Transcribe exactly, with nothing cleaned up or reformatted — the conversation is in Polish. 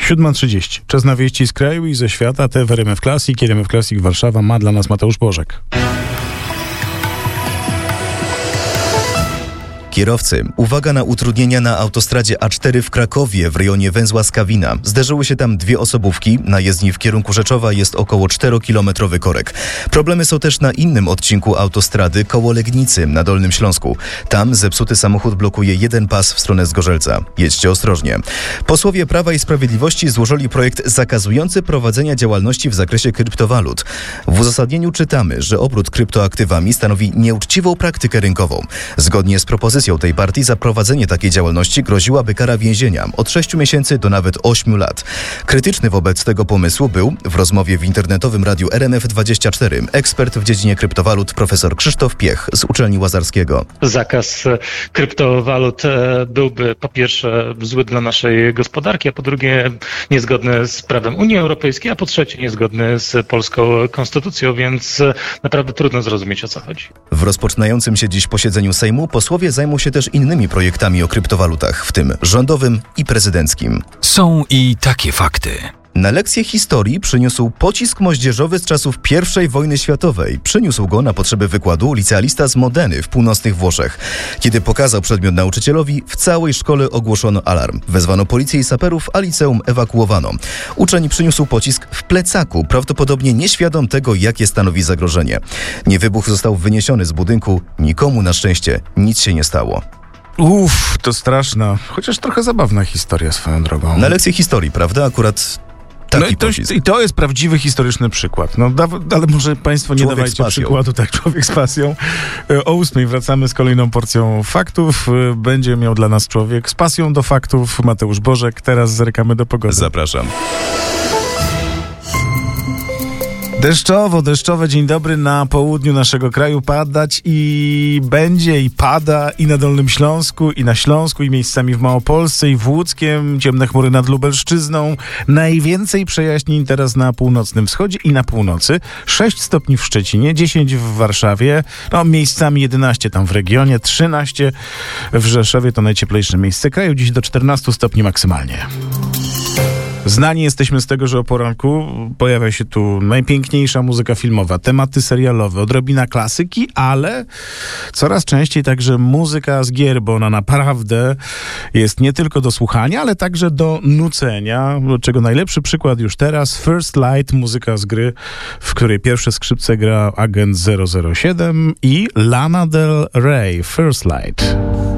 siódma trzydzieści. Czas na wieści z kraju i ze świata. Te w R M F Classic. R M F Classic Warszawa ma dla nas Mateusz Bożek. Kierowcy, uwaga na utrudnienia na autostradzie A cztery w Krakowie w rejonie węzła Skawina. Zderzyły się tam dwie osobówki. Na jezdni w kierunku Rzeczowa jest około czterokilometrowy korek. Problemy są też na innym odcinku autostrady koło Legnicy na Dolnym Śląsku. Tam zepsuty samochód blokuje jeden pas w stronę Zgorzelca. Jedźcie ostrożnie. Posłowie Prawa i Sprawiedliwości złożyli projekt zakazujący prowadzenia działalności w zakresie kryptowalut. W uzasadnieniu czytamy, że obrót kryptoaktywami stanowi nieuczciwą praktykę rynkową. Zgodnie z propozycją tej partii za prowadzenie takiej działalności groziłaby kara więzienia od sześciu miesięcy do nawet ośmiu lat. Krytyczny wobec tego pomysłu był w rozmowie w internetowym radiu R M F dwadzieścia cztery ekspert w dziedzinie kryptowalut profesor Krzysztof Piech z Uczelni Łazarskiego. Zakaz kryptowalut byłby po pierwsze zły dla naszej gospodarki, a po drugie niezgodny z prawem Unii Europejskiej, a po trzecie niezgodny z polską konstytucją, więc naprawdę trudno zrozumieć, o co chodzi. W rozpoczynającym się dziś posiedzeniu Sejmu posłowie zajmą się też innymi projektami o kryptowalutach, w tym rządowym i prezydenckim. Są i takie fakty. Na lekcję historii przyniósł pocisk moździerzowy z czasów pierwszej wojny światowej. Przyniósł go na potrzeby wykładu licealista z Modeny w północnych Włoszech. Kiedy pokazał przedmiot nauczycielowi, w całej szkole ogłoszono alarm. Wezwano policję i saperów, a liceum ewakuowano. Uczeń przyniósł pocisk w plecaku, prawdopodobnie nieświadom tego, jakie stanowi zagrożenie. Niewybuch został wyniesiony z budynku. Nikomu na szczęście nic się nie stało. Uff, to straszna, chociaż trochę zabawna historia swoją drogą. Na lekcji historii, prawda? Akurat taki no i to, pocisk. I to jest prawdziwy historyczny przykład. No, da, ale może państwo nie Człowiek dawajcie przykładu, tak, człowiek z pasją. O ósmej wracamy z kolejną porcją faktów. Będzie miał dla nas człowiek z pasją do faktów Mateusz Bożek. Teraz zerkamy do pogody. Zapraszam. Deszczowo, deszczowe, dzień dobry, na południu naszego kraju padać i będzie i pada i na Dolnym Śląsku, i na Śląsku, i miejscami w Małopolsce, i w Łódzkiem, ciemne chmury nad Lubelszczyzną. Najwięcej przejaśnień teraz na północnym wschodzie i na północy. sześć stopni w Szczecinie, dziesięć w Warszawie, no miejscami jedenaście tam w regionie, trzynaście w Rzeszowie, to najcieplejsze miejsce kraju, dziś do czternastu stopni maksymalnie. Znani jesteśmy z tego, że o poranku pojawia się tu najpiękniejsza muzyka filmowa, tematy serialowe, odrobina klasyki, ale coraz częściej także muzyka z gier, bo ona naprawdę jest nie tylko do słuchania, ale także do nucenia, czego najlepszy przykład już teraz, First Light, muzyka z gry, w której pierwsze skrzypce gra agent zero zero siedem i Lana Del Rey, First Light.